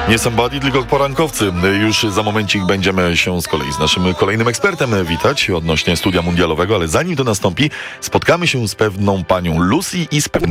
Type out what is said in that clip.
Nie somebody, tylko porankowcy. Już za momencik będziemy się z kolei z naszym kolejnym ekspertem witać odnośnie studia mundialowego, ale zanim to nastąpi, spotkamy się z pewną panią Lucy i z pewnym